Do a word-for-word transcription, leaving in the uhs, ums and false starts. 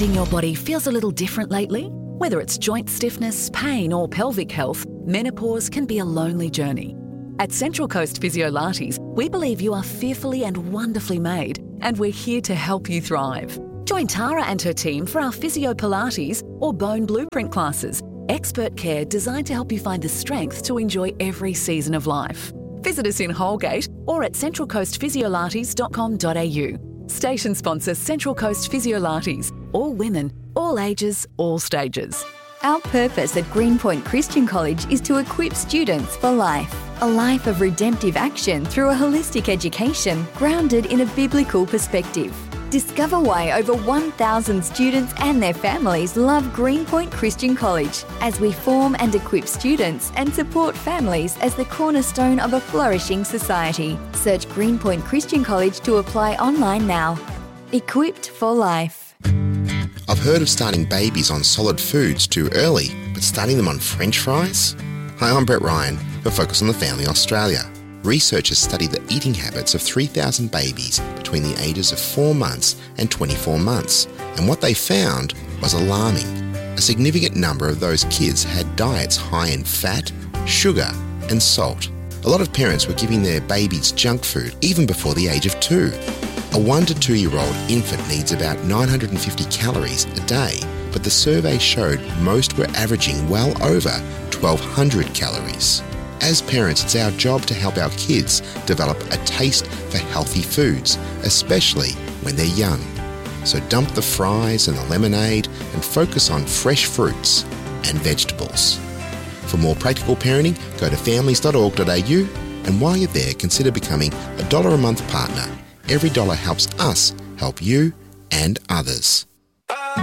finding your body feels a little different lately? Whether it's joint stiffness, pain or pelvic health, menopause can be a lonely journey. At Central Coast Physiolates, we believe you are fearfully and wonderfully made, and we're here to help you thrive. Join Tara and her team for our Physio Pilates or Bone Blueprint classes, expert care designed to help you find the strength to enjoy every season of life. Visit us in Holgate or at central coast physiolates dot com dot a u. Station sponsor Central Coast Physiolates. All women, all ages, all stages. Our purpose at Greenpoint Christian College is to equip students for life. A life of redemptive action through a holistic education grounded in a biblical perspective. Discover why over one thousand students and their families love Greenpoint Christian College as we form and equip students and support families as the cornerstone of a flourishing society. Search Greenpoint Christian College to apply online now. Equipped for life. I've heard of starting babies on solid foods too early, but starting them on French fries? Hi, I'm Brett Ryan for Focus on the Family Australia. Researchers studied the eating habits of three thousand babies between the ages of four months and twenty-four months, and what they found was alarming. A significant number of those kids had diets high in fat, sugar, and salt. A lot of parents were giving their babies junk food even before the age of two. A one to two year old infant needs about nine hundred fifty calories a day, but the survey showed most were averaging well over twelve hundred calories. As parents, it's our job to help our kids develop a taste for healthy foods, especially when they're young. So dump the fries and the lemonade and focus on fresh fruits and vegetables. For more practical parenting, go to families dot org dot a u, and while you're there, consider becoming a dollar a month partner. Every dollar helps us help you and others.